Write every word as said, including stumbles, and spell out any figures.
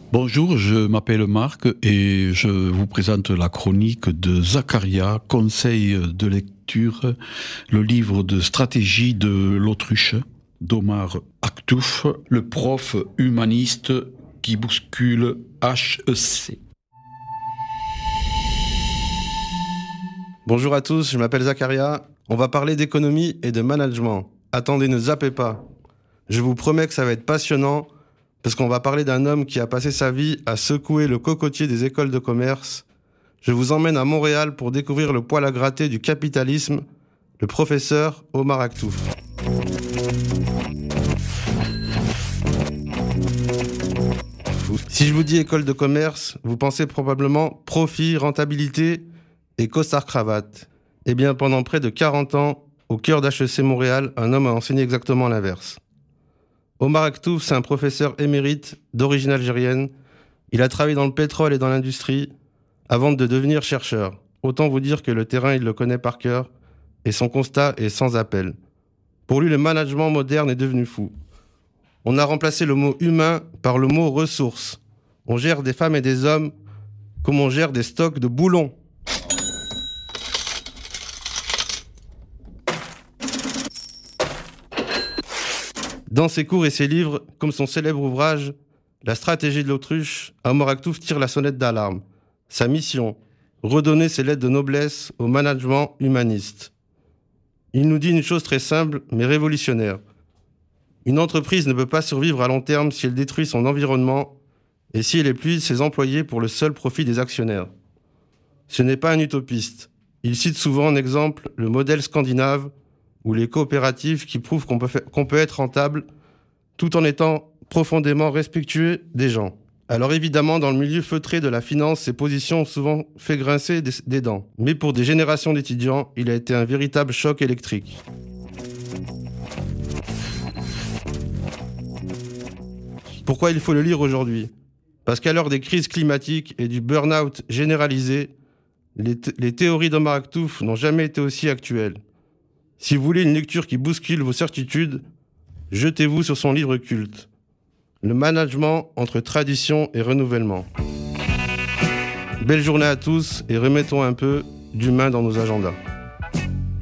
Bonjour, je m'appelle Marc et je vous présente la chronique de Zacharia, conseil de lecture, le livre de stratégie de l'autruche d'Omar Aktouf, le prof humaniste qui bouscule H E C. Bonjour à tous, je m'appelle Zacharia. On va parler d'économie et de management. Attendez, ne zappez pas. Je vous promets que ça va être passionnant parce qu'on va parler d'un homme qui a passé sa vie à secouer le cocotier des écoles de commerce. Je vous emmène à Montréal pour découvrir le poil à gratter du capitalisme, le professeur Omar Aktouf. Si je vous dis école de commerce, vous pensez probablement profit, rentabilité et costard-cravate. Eh bien, pendant près de quarante ans, au cœur d'H E C Montréal, un homme a enseigné exactement l'inverse. Omar Aktouf, c'est un professeur émérite d'origine algérienne. Il a travaillé dans le pétrole et dans l'industrie avant de devenir chercheur. Autant vous dire que le terrain, il le connaît par cœur et son constat est sans appel. Pour lui, le management moderne est devenu fou. On a remplacé le mot humain par le mot ressources. On gère des femmes et des hommes comme on gère des stocks de boulons. Dans ses cours et ses livres, comme son célèbre ouvrage « La stratégie de l'autruche », Omar Aktouf tire la sonnette d'alarme. Sa mission, redonner ses lettres de noblesse au management humaniste. Il nous dit une chose très simple, mais révolutionnaire. Une entreprise ne peut pas survivre à long terme si elle détruit son environnement et si elle épuise ses employés pour le seul profit des actionnaires. Ce n'est pas un utopiste. Il cite souvent en exemple le modèle scandinave ou les coopératives qui prouvent qu'on peut, fa- qu'on peut être rentable tout en étant profondément respectueux des gens. Alors évidemment, dans le milieu feutré de la finance, ces positions ont souvent fait grincer des, des dents. Mais pour des générations d'étudiants, il a été un véritable choc électrique. Pourquoi il faut le lire aujourd'hui ? Parce qu'à l'heure des crises climatiques et du burn-out généralisé, les, t- les théories d'Omar Aktouf n'ont jamais été aussi actuelles. Si vous voulez une lecture qui bouscule vos certitudes, jetez-vous sur son livre culte, Le management entre tradition et renouvellement. Belle journée à tous et remettons un peu d'humain dans nos agendas.